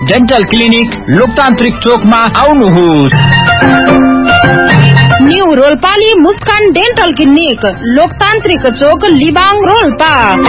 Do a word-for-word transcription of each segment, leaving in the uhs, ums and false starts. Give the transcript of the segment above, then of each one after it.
Dental clinic लोकतान्त्रिक चोकमा आउनुहोस्। न्यू रोल्पाली मुस्कान डेन्टल क्लिनिक लोकतान्त्रिक चोक लिबाङ रोल्पा।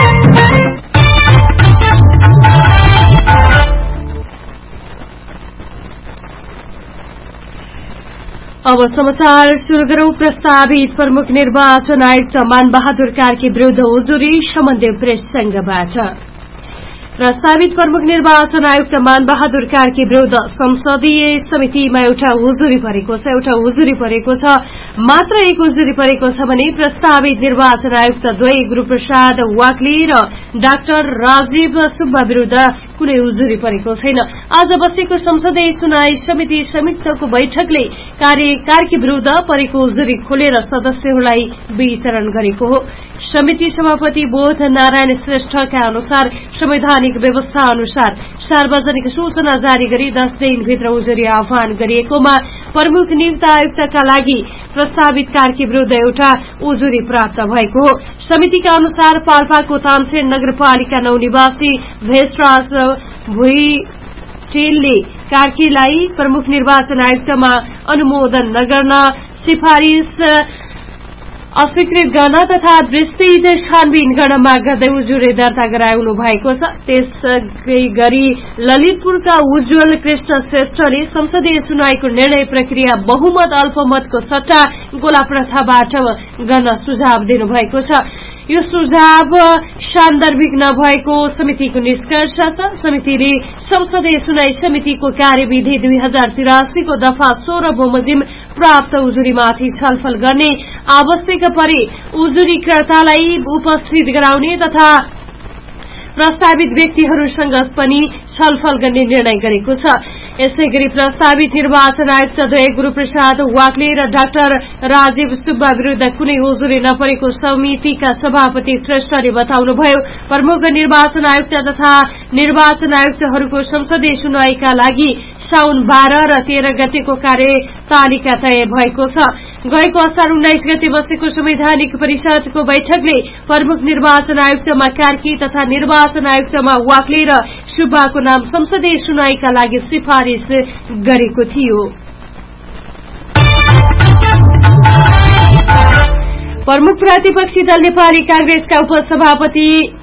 अब समाचार सुरु गरौं। प्रस्तावित प्रमुख निर्वाचन आयुक्त मान बहादुर कार्की विरूद्ध उजुरी समन्वय प्रेस संघबाट। प्रस्तावित प्रमुख निर्वाचन आयुक्त मान बहादुर कार्की विरूद्ध संसदीय समितिमा एउटा उजुरी परेको छ एउटा उजुरी परेको छ मात्र एक उजुरी परेको छ भने प्रस्तावित निर्वाचन आयुक्त द्वै गुरूप्रसाद वाग्ले र डाक्टर राजीव सुब्बा विरूद्ध कुनै उजुरी परेको छैन। आज बसेको संसदीय सुनवाई समिति संयुक्तको बैठकले कार्की विरूद्ध परेको उजुरी खोलेर सदस्यहरूलाई वितरण गरेको हो। समिति सभापति बोध नारायण श्रेष्ठका अनुसार संवैधानिक व्यवस्था अनुसार सार्वजनिक सूचना जारी गरी दस दिनभित्र उजुरी आह्वान गरिएकोमा प्रमुख नियुक्त आयुक्तका लागि प्रस्तावित कार्की विरूद्ध एउटा उजुरी प्राप्त भएको हो। समितिका अनुसार पाल्पाको तानसेन नगरपालिका नौ निवासी भेषराज भुइटेलले कार्कीलाई प्रमुख निर्वाचन आयुक्तमा अनुमोदन नगर्न सिफारिश अस्वीकृत गर्न तथा विस्तृत छानबिन गर्न माग गर्दै उजुरी दर्ता गराउनु भएको छ। त्यसै गरी ललितपुरका उज्जवल कृष्ण श्रेष्ठले संसदीय सुनवाईको निर्णय प्रक्रिया बहुमत अल्पमतको सट्टा गोला प्रथाबाट गर्न सुझाव दिनुभएको छ। यो सुझाव सान्दर्भिक नभएको समितिको निष्कर्ष छ। समितिले संसदीय सुनवाई समितिको कार्यविधि दुई हजार तिरासी को दफा सोह्र बमोजिम प्राप्त उजुरीमाथि छलफल गर्ने, आवश्यक परे उजुरीकर्तालाई उपस्थित गराउने तथा प्रस्तावित व्यक्तिहरूसँग पनि छलफल गर्ने निर्णय गरेको छ। यसैगरी प्रस्तावित निर्वाचन आयुक्त द्वै गुरूप्रसाद वाग्ले र डाक्टर राजीव सुब्बा विरूद्ध कुनै उजुरी नपरेको समितिका सभापति श्रेष्ठले बताउनुभयो। प्रमुख निर्वाचन आयुक्त तथा निर्वाचन आयुक्तहरूको संसदीय सुनवाईका लागि साउन बाह्र र तेह्र गतेको कार्यतालिका तय भएको छ। गएको असार उन्नाइस गते बसेको संवैधानिक परिषदको बैठकले प्रमुख निर्वाचन आयुक्तमा कार्की तथा निर्वाचन आयुक्तमा वाग्ले र सुब्बाको नाम संसदीय सुनवाईका लागि सिफारिश गरेको थियो। प्रमुख प्रतिपक्षी दल नेपाली कांग्रेसका उपसभापति